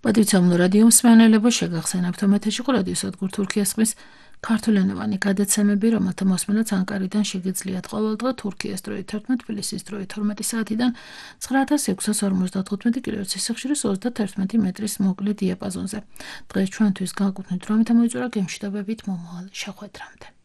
მოდიცამლო რადიო მსმენელებო შეგახსენებთ, რომ ეთერში იყო რადიო სადგურ თურქიას ხმის ქართულენოვანი გადაცემები, რომელთა მოსმენაც ანკარიდან შეგიძლიათ ყოველდღე თურქიის დროით 11, თბილისის დროით 12 საათიდან 9655 კილოჰერცის სიხშირის 31 მეტრის მოკლე დიაპაზონზე. დღეს ჩვენთვის განკუთვნილ დროებით მოიწურა გემშვიდობებით მომავალ შეხვედრამდე.